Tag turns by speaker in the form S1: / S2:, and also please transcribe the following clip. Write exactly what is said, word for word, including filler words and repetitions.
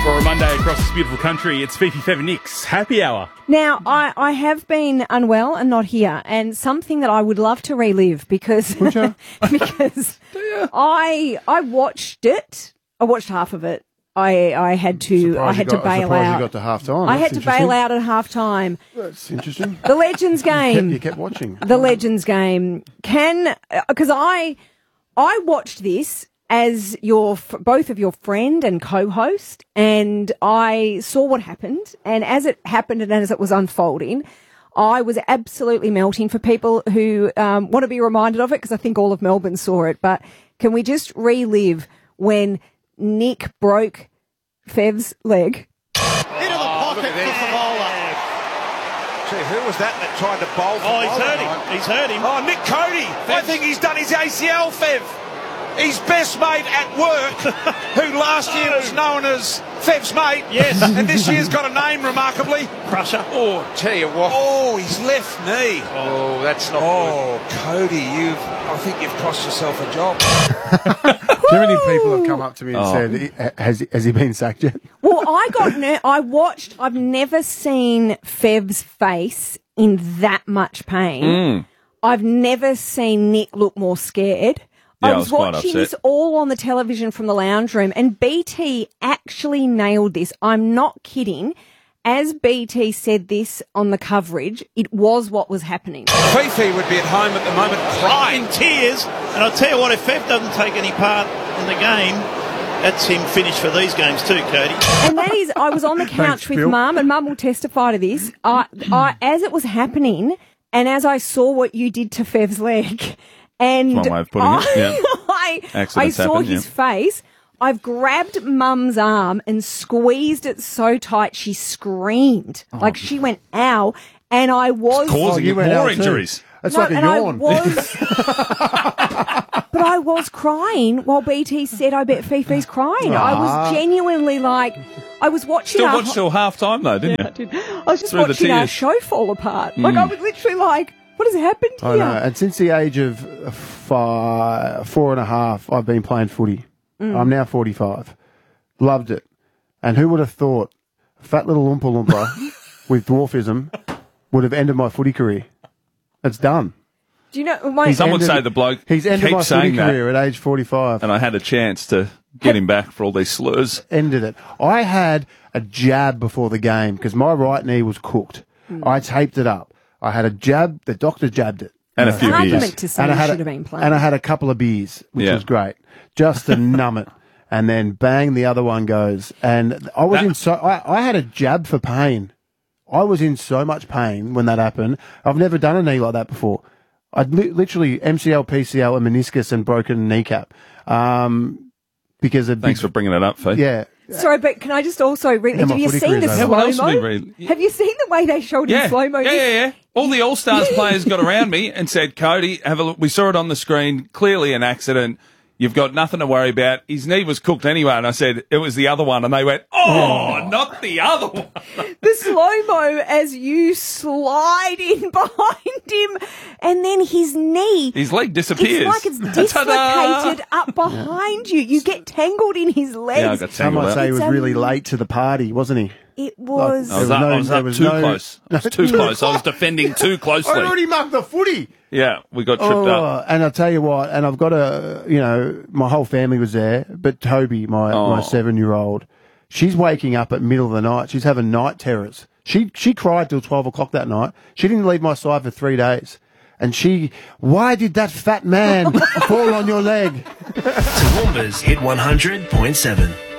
S1: For a Monday across this beautiful country, it's Fifi Fev and Nick's Happy Hour.
S2: Now, I, I have been unwell and not here, and something that I would love to relive because because I I watched it. I watched half of it. I I had to I had
S3: got,
S2: to bail
S3: surprised
S2: out.
S3: You got to half time.
S2: I
S3: That's
S2: had to bail out at half time.
S3: That's interesting.
S2: The Legends game.
S3: You kept, you kept watching.
S2: The Legends game. Can because I I watched this as your both of your friend and co-host, and I saw what happened, and as it happened and as it was unfolding, I was absolutely melting. For people who um, want to be reminded of it, because I think all of Melbourne saw it, but can we just relive when Nick broke Fev's leg?
S4: Into the pocket for Favola.
S5: Gee, who was that that tried to bowl for
S4: Oh, he's
S5: Favola?
S4: hurt him. He's hurt him.
S5: Oh, Nick Cody. I think he's done his A C L, Fev. His best mate at work, who last year was known as Fev's mate.
S4: Yes.
S5: And this year's got a name, remarkably.
S4: Crusher.
S5: Oh, tell you what. Oh, his left knee. Oh, that's not Oh, good. Cody, you've, I think you've cost yourself a job.
S3: How many people have come up to me and
S1: Oh.
S3: said, has, he- has he been sacked yet?
S2: Well, I got ner- I watched. I've never seen Fev's face in that much pain.
S1: Mm.
S2: I've never seen Nick look more scared.
S1: Yeah,
S2: I
S1: I
S2: was,
S1: was quite
S2: watching
S1: upset.
S2: this all on the television from the lounge room, and B T actually nailed this. I'm not kidding. As B T said this on the coverage, it was what was happening.
S5: Fifi would be at home at the moment crying.
S4: In tears. And I'll tell you what, if Fev doesn't take any part in the game, that's him finished for these games too, Cody.
S2: And that is, I was on the couch
S3: Thanks,
S2: with
S3: Phil.
S2: Mum, and Mum will testify to this. I, I, as it was happening, and as I saw what you did to Fev's leg, and
S1: That's one way of putting
S2: I,
S1: it, yeah.
S2: I, I
S1: Accidents
S2: saw
S1: happen,
S2: his
S1: yeah.
S2: face. I've grabbed Mum's arm and squeezed it so tight she screamed.
S1: Oh.
S2: Like she went, ow. And I was...
S1: Causing
S3: you
S1: it
S3: went
S1: more
S3: out too.
S1: injuries.
S3: That's
S2: No,
S3: like a
S2: and
S3: yawn.
S2: I was, but I was crying while B T said, I bet Fifi's crying. I
S3: Ah.
S2: was genuinely like, I was watching
S1: Still
S2: our...
S1: watched till half time though, didn't
S2: I
S1: you?
S2: did. I was just
S1: Through the
S2: watching our
S1: tears.
S2: show fall apart. Like, I was literally like, what has happened here?
S3: I know. And since the age of five, four and a half, I've been playing footy.
S2: Mm.
S3: I'm now forty-five. Loved it. And who would have thought a fat little Oompa Loompa with dwarfism would have ended my footy career? It's done.
S2: Do you know, my,
S1: Some would
S3: ended-
S1: say the bloke
S3: He's ended my
S1: keeps
S3: footy
S1: saying that,
S3: career at age forty-five.
S1: and I had a chance to get him back for all these slurs.
S3: Ended it. I had a jab before the game because my right knee was cooked.
S2: Mm.
S3: I taped it up. I had a jab. The doctor jabbed it.
S1: And a
S2: an
S1: few beers.
S2: argument to say
S3: And I
S2: you
S3: had
S2: should
S3: a,
S2: have been playing.
S3: and I had a couple of beers, which
S1: Yeah.
S3: was great, just to numb it. And then bang, the other one goes. And I was
S1: That-
S3: in so I, I had a jab for pain. I was in so much pain when that happened. I've never done a knee like that before. I'd li- literally M C L, P C L, and meniscus and broken kneecap. Um, because of
S1: Thanks for bringing it up, Faith.
S3: yeah.
S2: Sorry, but can I just also... Re-
S3: Yeah,
S2: have
S3: my
S2: you
S3: footy
S2: seen the
S3: career's
S1: Yeah,
S3: over.
S1: what else have we
S2: slow-mo?
S1: read?
S2: Have you seen the way they showed
S1: Yeah,
S2: in slow-mo?
S1: yeah, yeah, yeah. All the All Stars players got around me and said, Cody, have a look. We saw it on the screen. Clearly an accident. You've got nothing to worry about. His knee was cooked anyway. And I said, it was the other one. And they went, oh, not the other one.
S2: The slow-mo as you slide in behind him, and then his knee...
S1: His leg disappears.
S2: It's like it's
S1: Ta-da!
S2: dislocated up behind you. You get tangled in his legs.
S1: Yeah, I got
S3: Some
S1: tangled
S3: might
S1: up.
S3: say he was
S2: It's
S3: really
S2: am-
S3: late to the party, wasn't he?
S2: It was...
S1: I was
S3: There
S1: up,
S3: was no-
S1: I was
S3: there
S1: up
S3: was
S1: too
S3: no-
S1: close. I was too close. I was defending too closely.
S3: I already mugged the footy.
S1: Yeah, we got tripped
S3: Oh,
S1: up.
S3: and I'll tell you what, and I've got a, you know, my whole family was there, but Toby, my,
S1: Oh.
S3: my seven-year-old, she's waking up at middle of the night. She's having night terrors. She she cried till twelve o'clock that night. She didn't leave my side for three days. And she, why did that fat man fall on your leg?
S6: Toowoomba's Hit one hundred point seven.